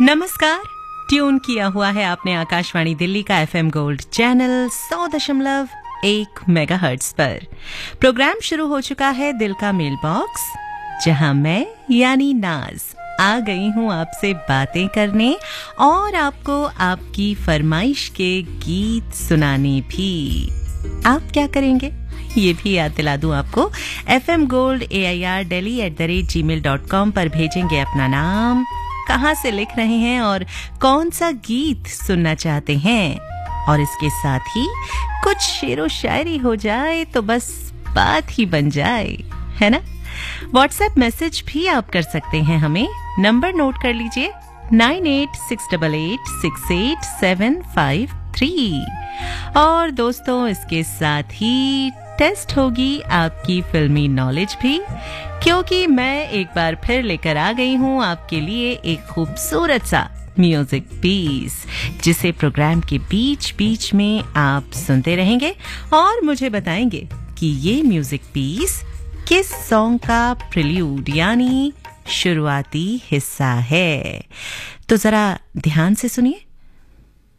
नमस्कार, ट्यून किया हुआ है आपने आकाशवाणी दिल्ली का एफएम गोल्ड चैनल 100.1 मेगाहर्ट्ज पर। प्रोग्राम शुरू हो चुका है दिल का मेल बॉक्स, जहां मैं यानी नाज आ गई हूं आपसे बातें करने और आपको आपकी फरमाइश के गीत सुनाने भी। आप क्या करेंगे ये भी याद दिला दूं आपको। fmgold@delhi@gmail.com पर भेजेंगे अपना नाम, कहां से लिख रहे हैं और कौन सा गीत सुनना चाहते हैं, और इसके साथ ही कुछ शेरो शायरी हो जाए तो बस बात ही बन जाए, है ना। व्हाट्सएप मैसेज भी आप कर सकते हैं हमें, नंबर नोट कर लीजिए 9868868753। और दोस्तों, इसके साथ ही टेस्ट होगी आपकी फिल्मी नॉलेज भी, क्योंकि मैं एक बार फिर लेकर आ गई हूं आपके लिए एक खूबसूरत सा म्यूजिक पीस, जिसे प्रोग्राम के बीच बीच में आप सुनते रहेंगे और मुझे बताएंगे कि ये म्यूजिक पीस किस सॉन्ग का प्रिल्यूड यानी शुरुआती हिस्सा है। तो जरा ध्यान से सुनिए।